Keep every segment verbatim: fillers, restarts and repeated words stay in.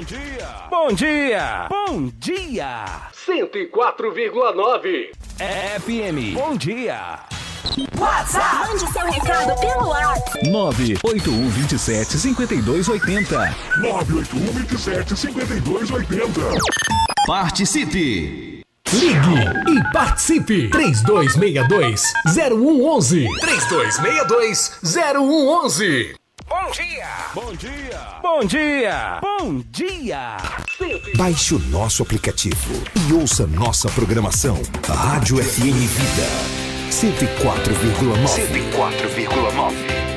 dia! Bom dia! Bom dia! cento e quatro vírgula nove F M. Bom dia! WhatsApp. Mande seu recado pelo WhatsApp. nove oito um dois sete cinco dois oito zero. nove oito um dois sete cinco dois oito zero. Participe! Ligue e participe! três dois seis dois zero um um um. três dois seis dois zero um um um. Bom dia! Bom dia! Bom dia! Bom dia! Baixe o nosso aplicativo e ouça nossa programação. Rádio F M Vida cento e quatro vírgula nove. cento e quatro vírgula nove.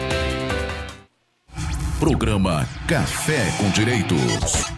Programa Café com Direitos.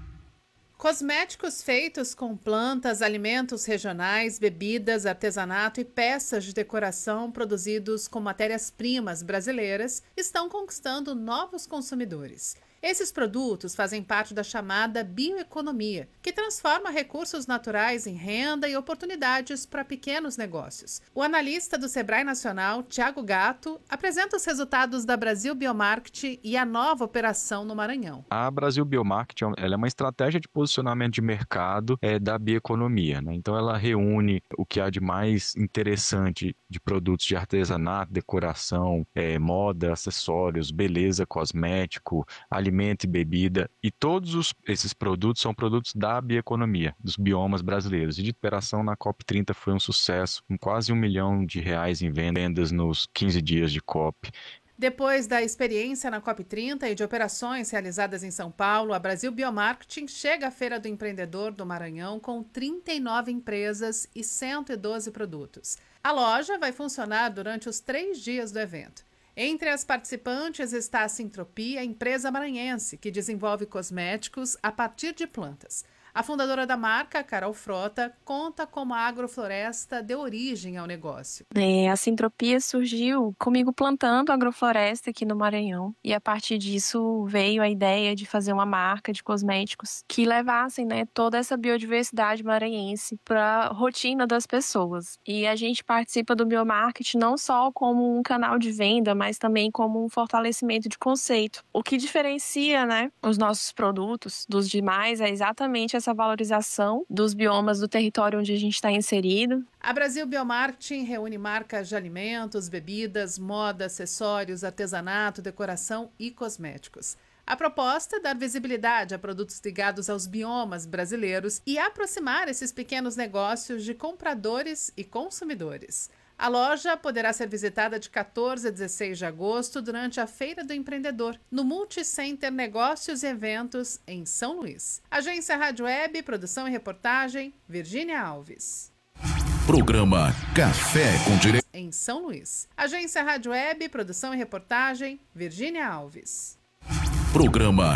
Cosméticos feitos com plantas, alimentos regionais, bebidas, artesanato e peças de decoração produzidos com matérias-primas brasileiras estão conquistando novos consumidores. Esses produtos fazem parte da chamada bioeconomia, que transforma recursos naturais em renda e oportunidades para pequenos negócios. O analista do Sebrae Nacional, Thiago Gatto, apresenta os resultados da Brasil Biomarket e a nova operação no Maranhão. A Brasil Biomarket ela é uma estratégia de posicionamento de mercado é, da bioeconomia, né? Então ela reúne o que há de mais interessante de produtos de artesanato, decoração, é, moda, acessórios, beleza, cosmético, alimento e bebida, e todos os, esses produtos são produtos da bioeconomia, dos biomas brasileiros. E de operação na COP trinta foi um sucesso, com quase um milhão de reais em vendas nos quinze dias de COP. Depois da experiência na COP trinta e de operações realizadas em São Paulo, a Brasil Biomarketing chega à Feira do Empreendedor do Maranhão com trinta e nove empresas e cento e doze produtos. A loja vai funcionar durante os três dias do evento. Entre as participantes está a Sintropia, empresa maranhense, que desenvolve cosméticos a partir de plantas. A fundadora da marca, Carol Frota, conta como a agrofloresta deu origem ao negócio. É, a Sintropia surgiu comigo plantando agrofloresta aqui no Maranhão. E a partir disso veio a ideia de fazer uma marca de cosméticos que levassem, né, toda essa biodiversidade maranhense para a rotina das pessoas. E a gente participa do Biomarket não só como um canal de venda, mas também como um fortalecimento de conceito. O que diferencia, né, os nossos produtos dos demais é exatamente essa essa valorização dos biomas do território onde a gente está inserido. A Brasil Biomarketing reúne marcas de alimentos, bebidas, moda, acessórios, artesanato, decoração e cosméticos. A proposta é dar visibilidade a produtos ligados aos biomas brasileiros e aproximar esses pequenos negócios de compradores e consumidores. A loja poderá ser visitada de quatorze a dezesseis de agosto durante a Feira do Empreendedor, no Multicenter Negócios e Eventos, em São Luís. Agência Rádio Web, produção e reportagem, Virgínia Alves. Programa Café com Direitos. Em São Luís. Agência Rádio Web, produção e reportagem, Virgínia Alves. Programa